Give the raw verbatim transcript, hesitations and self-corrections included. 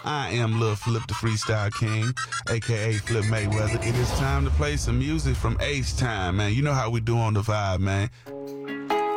I am Lil Flip the Freestyle King, aka Flip Mayweather. It is time to play some music from H-Time, man. You know how we do on the vibe, man.